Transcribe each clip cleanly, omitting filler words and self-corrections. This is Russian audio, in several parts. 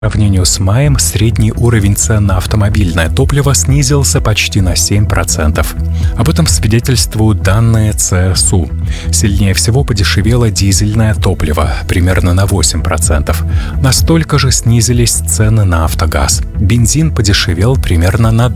По сравнению с маем средний уровень цен на автомобильное топливо снизился почти на 7%. Об этом свидетельствуют данные ЦСУ. Сильнее всего подешевело дизельное топливо, примерно на 8%. Настолько же снизились цены на автогаз. Бензин подешевел примерно на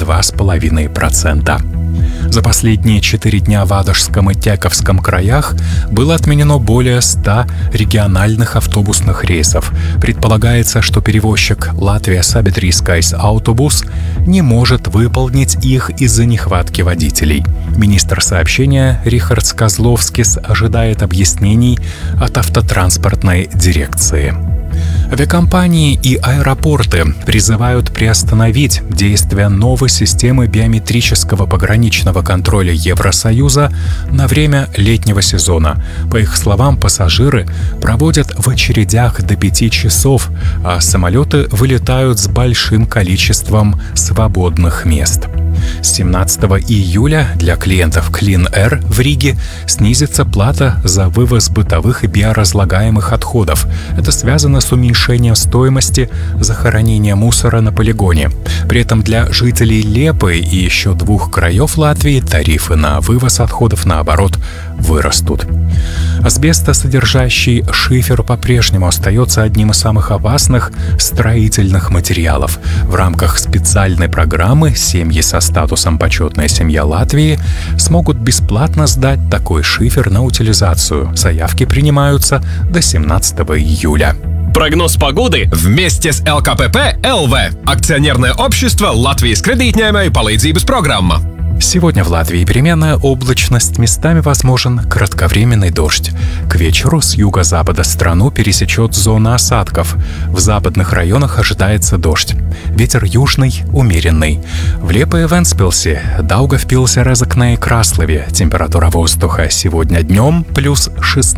2,5%. За последние 4 дня в Адашском и Тяковском краях было отменено более 100 региональных автобусных рейсов. Предполагается, что перевозчик Латвия Сабидрийскais Autobus не может выполнить их из-за нехватки водителей. Министр сообщения Рихардс Козловскис ожидает объяснений от автотранспортной дирекции. Авиакомпании и аэропорты призывают приостановить действие новой системы биометрического пограничного контроля Евросоюза на время летнего сезона. По их словам, пассажиры проводят в очередях до 5 часов, а самолеты вылетают с большим количеством свободных мест. С 17 июля для клиентов Clean Air в Риге снизится плата за вывоз бытовых и биоразлагаемых отходов. Это связано с уменьшением стоимости захоронения мусора на полигоне. При этом для жителей Лепы и еще 2 краев Латвии тарифы на вывоз отходов, наоборот, вырастут. Асбестосодержащий шифер по-прежнему остается одним из самых опасных строительных материалов. В рамках специальной программы семьи со статусом «Почетная семья Латвии» смогут бесплатно сдать такой шифер на утилизацию. Заявки принимаются до 17 июля. Прогноз погоды вместе с ЛКПП ЛВ. Акционерное общество Латвijas kredītņēmēju palīdzības программа. Сегодня в Латвии переменная облачность, местами возможен кратковременный дождь. К вечеру с юго-запада страну пересечет зона осадков. В западных районах ожидается дождь. Ветер южный, умеренный. В Лепе и Вентспилсе, Даугавпилсе, Резекне и Краслове температура воздуха сегодня днем плюс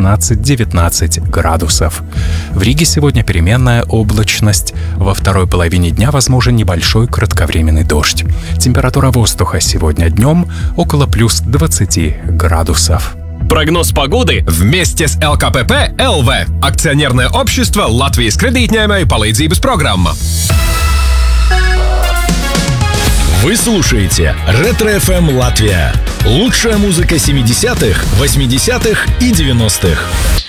16-19 градусов. В Риге сегодня переменная облачность. Во второй половине дня возможен небольшой кратковременный дождь. Температура воздуха сегодня днем около плюс 20 градусов. Прогноз погоды вместе с ЛКПП ЛВ. Акционерное общество Латвijas kredītņēmēju palīdzības программа. Вы слушаете Ретро-ФМ Латвия. Лучшая музыка 70-х, 80-х и 90-х.